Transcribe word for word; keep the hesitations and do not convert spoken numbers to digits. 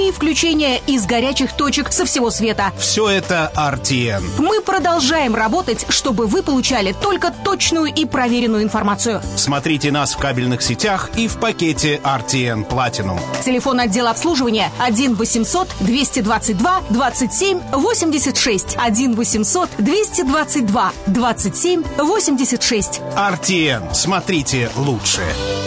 и включение из горячих точек со всего света. Все это ар ти эн. Мы продолжаем работать, чтобы вы получали только точную и проверенную информацию. Смотрите нас в кабельных сетях и в пакете ар ти эн Platinum. Телефон отдела обслуживания один восемьсот двести двадцать два двадцать семь восемьдесят шесть. один восемьсот двести двадцать два двадцать семь восемьдесят шесть. ар ти эн. Смотрите лучше.